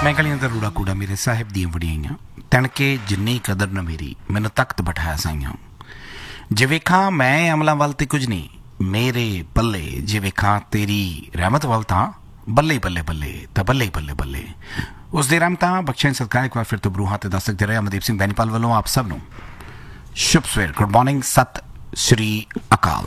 ਮੈਂ ਗਲੀਆਂ ਦਾ ਰੂੜਾ ਕੂੜਾ ਮੇਰੇ ਸਾਹਿਬ ਦੀਆਂ ਵੜੀਆਂ ਤਣਕੇ ਜਿੰਨੀ ਕਦਰ ਨਾ ਮੇਰੀ ਮੈਨੂੰ ਤਖਤ ਬਿਠਾਇਆ ਸਾਈਆਂ ਜੇ ਵੇਖਾਂ ਮੈਂ ਅਮਲਾਂ ਵੱਲ ਤੇ ਕੁਝ ਨਹੀਂ ਮੇਰੇ ਪੱਲੇ ਜੇ ਵੇਖਾਂ ਤੇਰੀ ਰਹਿਮਤ ਵੱਲ ਤਾਂ ਬੱਲੇ ਬੱਲੇ ਬੱਲੇ ਤਾਂ ਬੱਲੇ ਬੱਲੇ ਬੱਲੇ ਉਸ ਦੇ ਰਹਿਮਤਾਂ ਬਖਸ਼ਣ ਸਦਕਾ ਇੱਕ ਵਾਰ ਫਿਰ ਤੋਂ ਬਰੂਹਾਂ ਤੇ ਦੱਸ ਸਕਦੇ ਰਹੇ ਅਮਨਦੀਪ ਸਿੰਘ ਬੈਨੀਪਾਲ ਵੱਲੋਂ ਆਪ ਸਭ ਨੂੰ ਸ਼ੁਭ ਸਵੇਰ ਗੁੱਡ ਮਾਰਨਿੰਗ ਸਤਿ ਸ਼੍ਰੀ ਅਕਾਲ